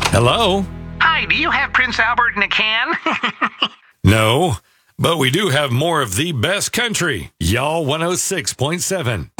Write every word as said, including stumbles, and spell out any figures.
Hello? Hi, do you have Prince Albert in a can? No, but we do have more of the best country. Y'all one oh six point seven.